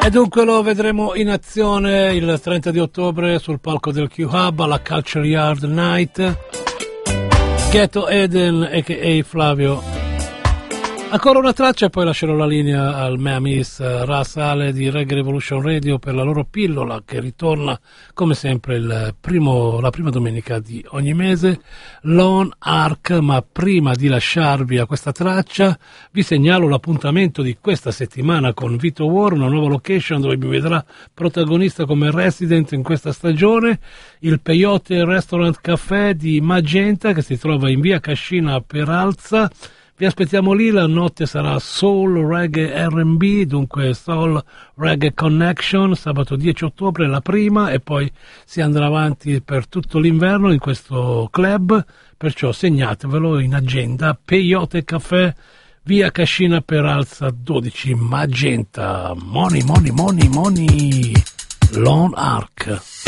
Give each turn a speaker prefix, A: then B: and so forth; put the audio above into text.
A: E dunque lo vedremo in azione il 30 di ottobre sul palco del Q-Hub alla Culture Yard Night. Ghetto Eden a.k.a. Flavio. Ancora una traccia e poi lascerò la linea al mea miss Ras Ale di Reggae Revolution Radio per la loro pillola che ritorna come sempre la prima domenica di ogni mese, Lone Ark. Ma prima di lasciarvi a questa traccia vi segnalo l'appuntamento di questa settimana con Vito War, una nuova location dove mi vedrà protagonista come resident in questa stagione, il Peyote Restaurant Café di Magenta che si trova in via Cascina Peralza. Vi aspettiamo lì, la notte sarà Soul Reggae R&B, dunque Soul Reggae Connection, sabato 10 ottobre la prima e poi si andrà avanti per tutto l'inverno in questo club, perciò segnatevelo in agenda, Peyote Café, via Cascina Peralza 12, Magenta, money, Lone Ark.